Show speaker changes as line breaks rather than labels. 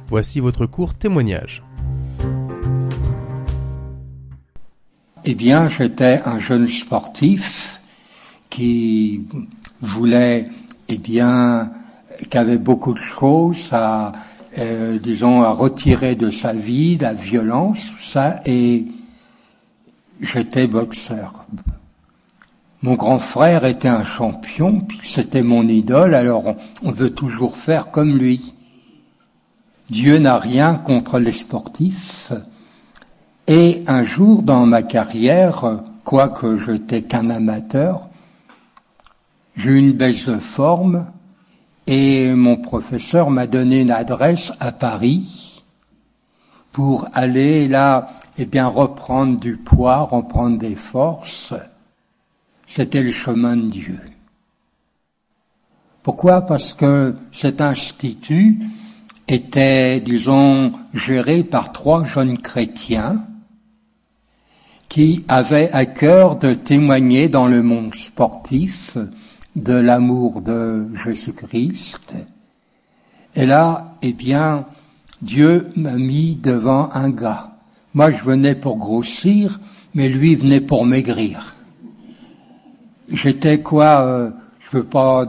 Voici votre court témoignage.
Eh bien, j'étais un jeune sportif qui voulait, qui avait beaucoup de choses à retirer de sa vie, la violence, tout ça, et j'étais boxeur. Mon grand frère était un champion, puis c'était mon idole, alors on veut toujours faire comme lui. Dieu n'a rien contre les sportifs. Et un jour dans ma carrière, quoique je n'étais qu'un amateur, j'ai eu une baisse de forme et mon professeur m'a donné une adresse à Paris pour aller là, reprendre du poids, reprendre des forces. C'était le chemin de Dieu. Pourquoi ? Parce que cet institut était, géré par 3 jeunes chrétiens qui avaient à cœur de témoigner dans le monde sportif de l'amour de Jésus-Christ. Et là, Dieu m'a mis devant un gars. Moi, je venais pour grossir, mais lui venait pour maigrir. J'étais je veux pas